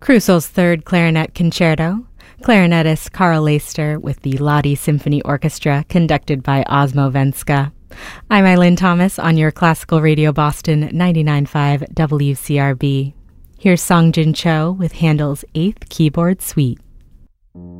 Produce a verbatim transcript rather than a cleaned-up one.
Krussel's Third Clarinet Concerto, clarinetist Carl Leister with the Lodi Symphony Orchestra, conducted by Osmo Venska. I'm Eileen Thomas on your Classical Radio Boston ninety-nine point five W C R B. Here's Song Jin Cho with Handel's Eighth Keyboard Suite.